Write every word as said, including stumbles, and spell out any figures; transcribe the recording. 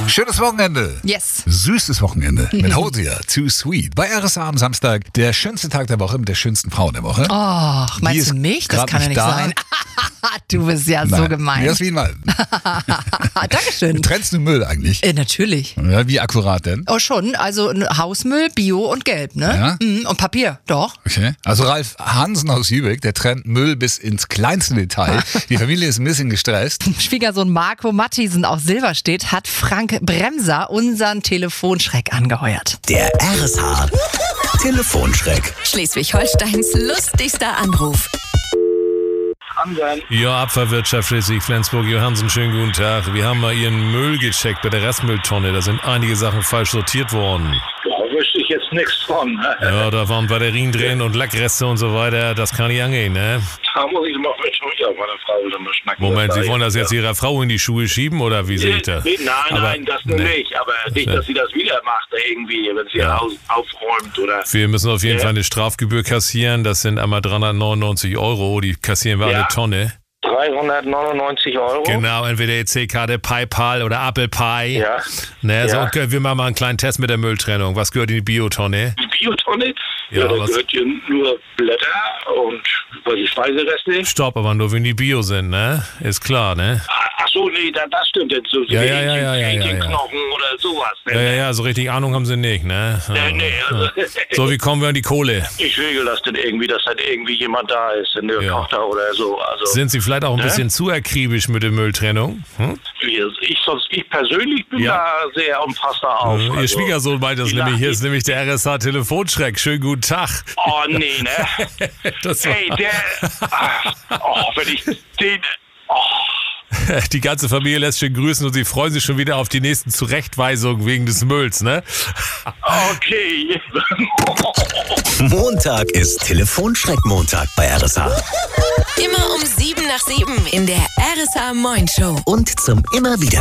Schönes Wochenende. Yes. Süßes Wochenende mit Hausia, Too Sweet. Bei R S A am Samstag, der schönste Tag der Woche mit der schönsten Frau der Woche. Oh, meinst du mich? Das kann ja nicht da. sein. Du bist ja Nein. so gemein. Jasmin mal. Dankeschön. Trennst du Müll eigentlich? Äh, natürlich. Ja, wie akkurat denn? Oh, schon. Also ein Hausmüll, Bio und Gelb, ne? Ja? Mhm, und Papier, doch. Okay. Also Ralf Hansen aus Jübeck, der trennt Müll bis ins kleinste Detail. Die Familie ist ein bisschen gestresst. Schwiegersohn Marco Matthiesen aus Silberstedt hat Frank Bremser unseren Telefonschreck angeheuert. Der R S H Telefonschreck. Schleswig-Holsteins lustigster Anruf. Ja, Abfallwirtschaft Schleswig-Flensburg, Johansen, schönen guten Tag. Wir haben mal Ihren Müll gecheckt bei der Restmülltonne. Da sind einige Sachen falsch sortiert worden. Da wüsste ich jetzt nichts von. Ne? Ja, da waren Batterien drin und Lackreste und so weiter. Das kann nicht angehen, ne? Da muss ich mal mit ja, meiner Frau dann mal schnacken. Moment, Sie da wollen das ja. jetzt Ihrer Frau in die Schuhe schieben oder wie sehe ich das? Nee, nein, Aber, nein, das nur nee. nicht. Aber nicht, dass sie das wieder macht irgendwie, wenn sie Ja. Haus aufräumt oder... Wir müssen auf jeden Ja. Fall eine Strafgebühr kassieren. Das sind einmal dreihundertneunundneunzig Euro. Die kassieren wir Ja. alle Tonne. dreihundertneunundneunzig Euro? Genau, entweder E C-Karte, PayPal oder Apple Pie. Ja. Ne, so, Ja. und wir machen mal einen kleinen Test mit der Mülltrennung. Was gehört in die Biotonne? Die Biotonne? Ja, Ja, da was- gehört hier nur Blätter und was die Speisereste. Stopp, aber nur wenn die Bio sind, ne? Ist klar, ne? Ach so, nee, da, das stimmt jetzt so. Ja, ja, ja, ja, ja, ja, ja. Knochen oder sowas. Ne? Ja, ja, ja, so richtig Ahnung haben sie nicht, ne? Ja. Nee, nee, also, So, wie kommen wir an die Kohle? ich regel das dann irgendwie, dass halt irgendwie jemand da ist, eine Ja. Tochter oder so. Also, Sind Sie vielleicht auch ein Ne? bisschen zu akribisch mit der Mülltrennung? Hm? wir- ich, sonst, ich persönlich bin Ja. da sehr umfassender auf. Ihr also, Schwiegersohn meint das Ja, nämlich. Hier ich- ist nämlich der R S H-Telefonschreck. Schönen guten Tag. Oh, nee, ne? Das war Ey, der... Ach, oh, wenn ich den... Oh, die ganze Familie lässt schön grüßen und sie freuen sich schon wieder auf die nächsten Zurechtweisungen wegen des Mülls, ne? okay. Montag ist Telefonschreck-Montag bei R S H. Immer um sieben nach sieben in der R S H Moin Show. Und zum immer wieder